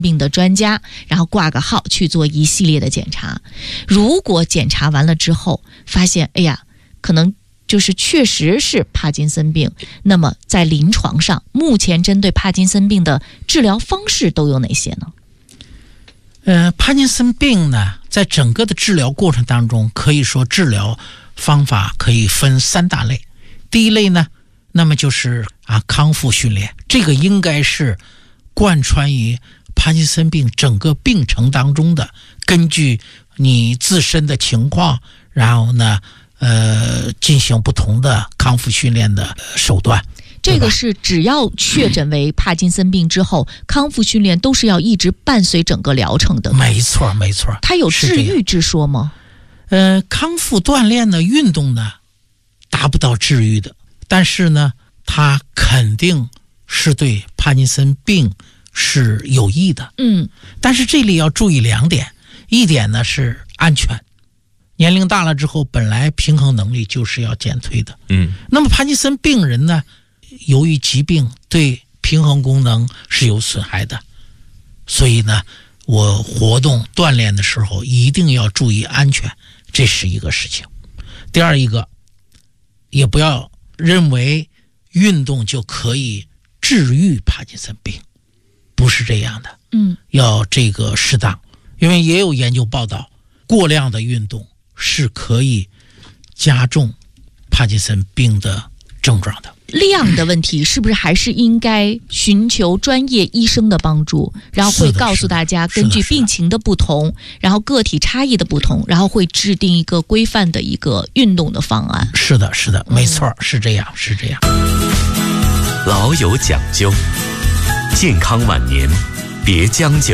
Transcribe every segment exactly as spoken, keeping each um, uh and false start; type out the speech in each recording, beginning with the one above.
病的专家，然后挂个号去做一系列的检查。如果检查完了之后发现，哎呀，可能就是确实是帕金森病，那么在临床上，目前针对帕金森病的治疗方式都有哪些呢？ 呃，帕金森病呢，在整个的治疗过程当中，可以说治疗方法可以分三大类。第一类呢，那么就是啊康复训练，这个应该是贯穿于帕金森病整个病程当中的，根据你自身的情况，然后呢，呃，进行不同的康复训练的手段。 这个是只要确诊为帕金森病之后，嗯、康复训练都是要一直伴随整个疗程的。 没错，没错。 它有治愈之说吗？ 呃，康复锻炼的运动呢，达不到治愈的，但是呢，它肯定是对帕金森病是有益的。 嗯， 但是这里要注意两点，一点呢是安全。年龄大了之后，本来平衡能力就是要减退的。 嗯， 那么帕金森病人呢，由于疾病对平衡功能是有损害的，所以呢，我活动锻炼的时候一定要注意安全，这是一个事情。第二一个，也不要认为运动就可以治愈帕金森病，不是这样的。 嗯， 要这个适当，因为也有研究报道，过量的运动是可以加重帕金森病的症状的。 量的问题是不是还是应该寻求专业医生的帮助，然后会告诉大家根据病情的不同，然后个体差异的不同，然后会制定一个规范的一个运动的方案。 是的，是的，没错，是这样，是这样。 老有讲究，健康晚年别将就。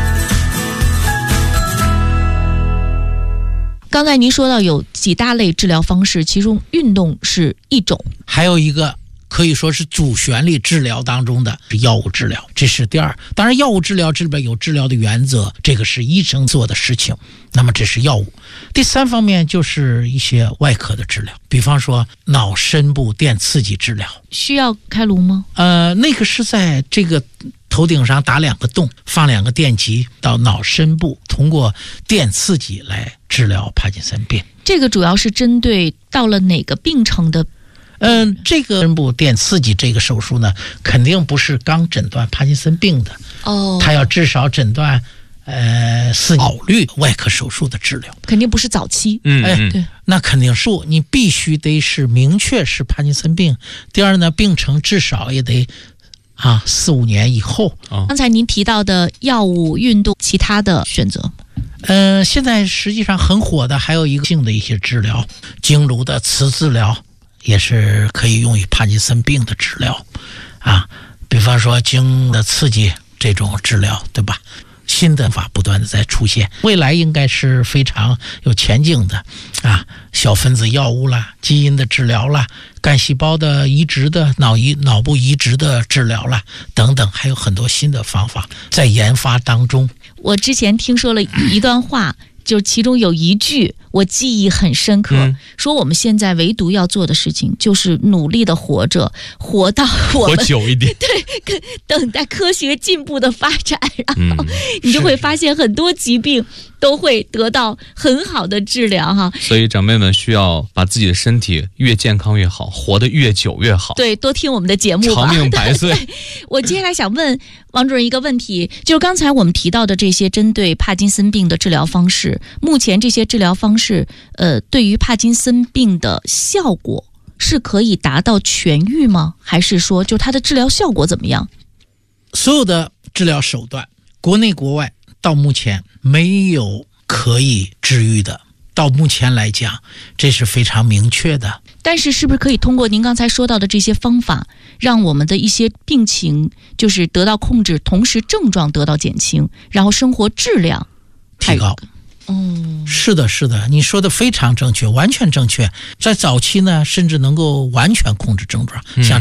刚才您说到有几大类治疗方式，其中运动是一种， 还有一个可以说是主旋律治疗当中的是药物治疗，这是第二。当然药物治疗这边有治疗的原则，这个是医生做的事情，那么这是药物。第三方面就是一些外科的治疗，比方说脑深部电刺激治疗。 需要开颅吗？ 呃，那个是在这个头顶上打两个洞，放两个电极到脑深部，通过电刺激来治疗帕金森病。 这个主要是针对到了哪个病程的？ 嗯、呃，这个深部电刺激这个手术呢，肯定不是刚诊断帕金森病的哦， 它要至少诊断呃四考虑外科手术的治疗， 肯定不是早期。 嗯， 哎， 对， 那肯定是你必须得是明确是帕金森病。第二呢，病程至少也得啊四五年以后。 哦， 刚才您提到的药物、运动，其他的选择。 呃，现在实际上很火的还有一个性的一些治疗，经颅的磁治疗也是可以用于帕金森病的治疗啊，比方说经的刺激这种治疗，对吧？新的法不断的在出现，未来应该是非常有前景的啊！小分子药物啦，基因的治疗啦，干细胞的移植的脑移脑部移植的治疗啦，等等，还有很多新的方法在研发当中。 我之前听说了一段话，就其中有一句我记忆很深刻， 嗯、 说我们现在唯独要做的事情就是努力的活着，活到我们活久一点， 对，等待科学进步的发展，然后嗯、 你就会发现很多疾病都会得到很好的治疗哈。 所以长辈们需要把自己的身体越健康越好，活得越久越好。 对，多听我们的节目吧。 长命百岁。 我接下来想问王主任一个问题，就是刚才我们提到的这些针对帕金森病的治疗方式，目前这些治疗方式，呃，对于帕金森病的效果是可以达到痊愈吗？还是说，就它的治疗效果怎么样？ 所有的治疗手段，国内国外到目前没有可以治愈的。到目前来讲，这是非常明确的。 但是是不是可以通过您刚才说到的这些方法，让我们的一些病情就是得到控制，同时症状得到减轻，然后生活质量提高？ 嗯， 是的，是的，你说的非常正确，完全正确。在早期呢，甚至能够完全控制症状，像